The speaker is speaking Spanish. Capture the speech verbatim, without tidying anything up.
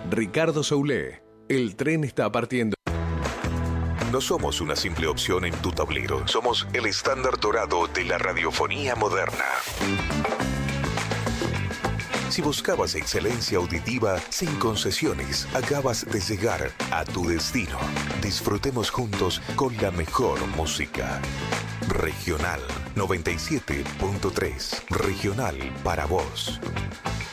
Ricardo Soulé, el tren está partiendo. No somos una simple opción en tu tablero. Somos el estándar dorado de la radiofonía moderna. Si buscabas excelencia auditiva sin concesiones, acabas de llegar a tu destino. Disfrutemos juntos con la mejor música. Regional noventa y siete punto tres. Regional para vos.